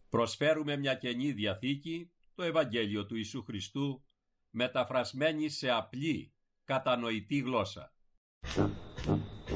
Προσφέρουμε μια Καινή Διαθήκη, το Ευαγγέλιο του Ιησού Χριστού, μεταφρασμένη σε απλή, κατανοητή γλώσσα.